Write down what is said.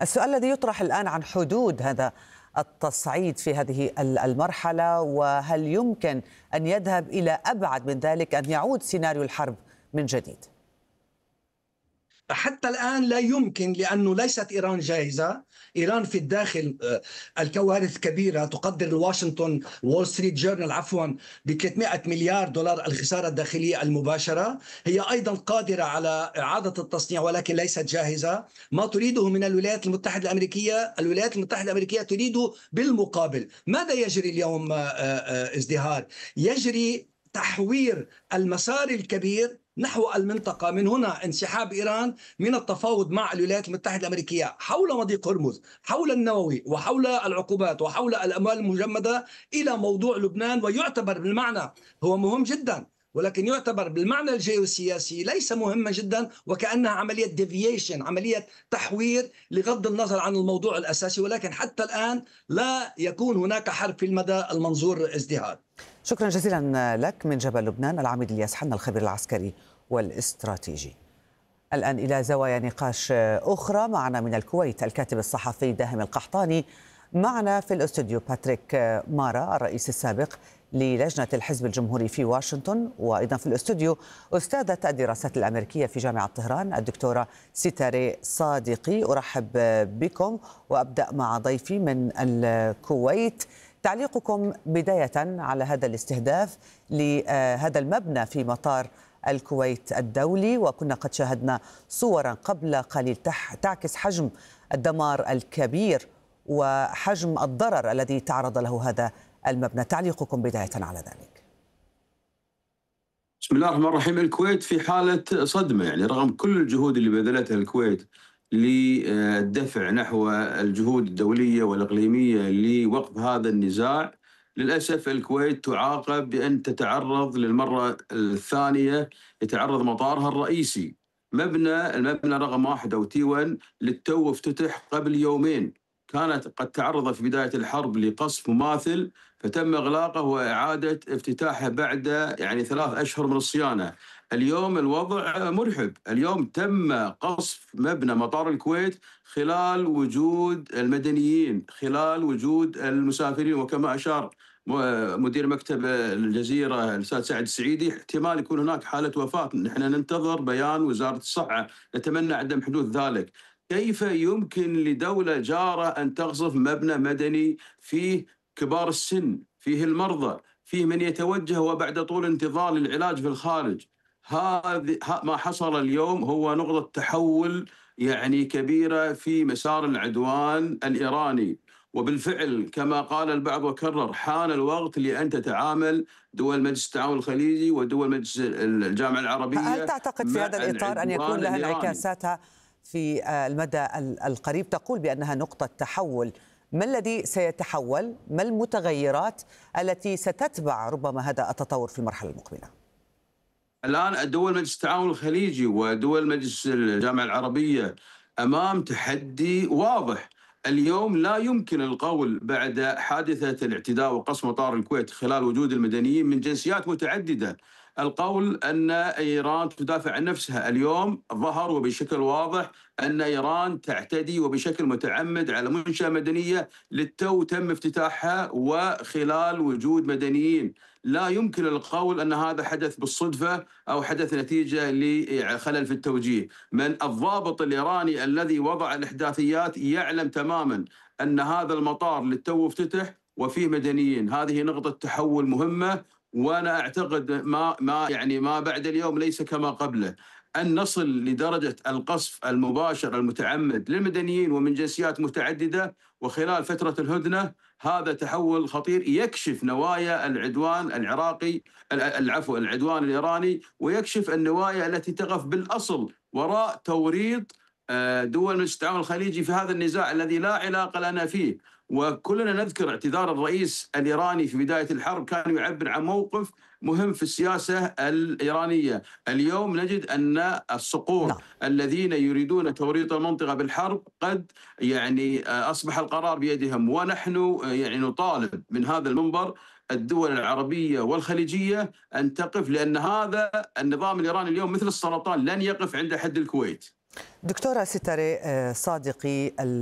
السؤال الذي يطرح الآن عن حدود هذا التصعيد في هذه المرحلة، وهل يمكن أن يذهب إلى أبعد من ذلك، أن يعود سيناريو الحرب من جديد؟ حتى الآن لا يمكن، لأنه ليست إيران جاهزة. إيران في الداخل الكوارث كبيرة، تقدر واشنطن وول ستريت جورنال ب 300 مليار دولار الخسارة الداخلية المباشرة. هي أيضا قادرة على إعادة التصنيع ولكن ليست جاهزة. ما تريده من الولايات المتحدة الأمريكية، الولايات المتحدة الأمريكية تريده بالمقابل. ماذا يجري اليوم؟ ازدهار يجري تحوير المسار الكبير نحو المنطقة. من هنا انسحاب إيران من التفاوض مع الولايات المتحدة الأمريكية حول مضيق هرمز، حول النووي وحول العقوبات وحول الأموال المجمدة، إلى موضوع لبنان. ويعتبر بالمعنى، هو مهم جدا، ولكن يعتبر بالمعنى الجيوسياسي ليس مهما جدا، وكأنها عملية ديفييشن، عملية تحوير لغض النظر عن الموضوع الأساسي. ولكن حتى الآن لا يكون هناك حرب في المدى المنظور. ازدهار، شكرا جزيلا لك من جبل لبنان العميد الياس حنا، الخبير العسكري والاستراتيجي. الآن إلى زوايا نقاش أخرى. معنا من الكويت الكاتب الصحفي داهم القحطاني، معنا في الاستوديو باتريك مارا الرئيس السابق للجنة الحزب الجمهوري في واشنطن، وأيضا في الاستوديو أستاذة الدراسات الأمريكية في جامعة طهران الدكتورة ستاري صادقي. أرحب بكم وأبدأ مع ضيفي من الكويت. تعليقكم بداية على هذا الاستهداف لهذا المبنى في مطار الكويت الدولي، وكنا قد شاهدنا صورا قبل قليل تعكس حجم الدمار الكبير وحجم الضرر الذي تعرض له هذا المبنى. تعليقكم بداية على ذلك. بسم الله الرحمن الرحيم. الكويت في حالة صدمة، يعني رغم كل الجهود اللي بذلتها الكويت للدفع نحو الجهود الدولية والإقليمية لوقف هذا النزاع، للأسف الكويت تعاقب بأن تتعرض للمرة الثانية، يتعرض مطارها الرئيسي المبنى رقم 1 أو T1 للتو افتتح قبل يومين. كانت قد تعرض في بداية الحرب لقصف مماثل، فتم إغلاقه وإعادة افتتاحه بعد 3 أشهر من الصيانة. اليوم الوضع مرعب. اليوم تم قصف مبنى مطار الكويت خلال وجود المدنيين، خلال وجود المسافرين، وكما أشار مدير مكتب الجزيرة الأستاذ سعد السعيدي احتمال يكون هناك حالة وفاة. نحن ننتظر بيان وزارة الصحة، نتمنى عدم حدوث ذلك. كيف يمكن لدولة جارة أن تقصف مبنى مدني فيه كبار السن، فيه المرضى، فيه من يتوجه وبعد طول انتظار للعلاج في الخارج؟ ما حصل اليوم هو نقطة تحول كبيرة في مسار العدوان الإيراني. وبالفعل كما قال البعض وكرر، حان الوقت لأن تتعامل دول مجلس التعاون الخليجي ودول مجلس الجامعة العربية. هل تعتقد في هذا الإطار أن يكون لها انعكاساتها في المدى القريب؟ تقول بأنها نقطة تحول. ما الذي سيتحول؟ ما المتغيرات التي ستتبع ربما هذا التطور في المرحلة المقبلة؟ الآن دول مجلس التعاون الخليجي ودول مجلس الجامعة العربية أمام تحدي واضح. اليوم لا يمكن القول بعد حادثة الاعتداء وقصف مطار الكويت خلال وجود المدنيين من جنسيات متعددة القول أن إيران تدافع عن نفسها. اليوم ظهر وبشكل واضح أن إيران تعتدي وبشكل متعمد على منشأة مدنية للتو تم افتتاحها وخلال وجود مدنيين. لا يمكن القول أن هذا حدث بالصدفة أو حدث نتيجة لخلل في التوجيه. من الضابط الإيراني الذي وضع الإحداثيات يعلم تماما أن هذا المطار للتو افتتح وفيه مدنيين. هذه نقطة تحول مهمة، وأنا أعتقد ما بعد اليوم ليس كما قبله. أن نصل لدرجة القصف المباشر المتعمد للمدنيين ومن جنسيات متعددة وخلال فترة الهدنة، هذا تحول خطير يكشف نوايا العدوان العدوان الإيراني، ويكشف النوايا التي تقف بالأصل وراء توريط دول مجلس التعاون الخليجي في هذا النزاع الذي لا علاقة لنا فيه. وكلنا نذكر اعتذار الرئيس الإيراني في بداية الحرب، كان يعبر عن موقف مهم في السياسة الإيرانية. اليوم نجد أن الصقور الذين يريدون توريط المنطقة بالحرب قد أصبح القرار بيدهم. ونحن نطالب من هذا المنبر الدول العربية والخليجية أن تقف، لأن هذا النظام الإيراني اليوم مثل السرطان لن يقف عند حد الكويت. دكتورة ستاري صادقي،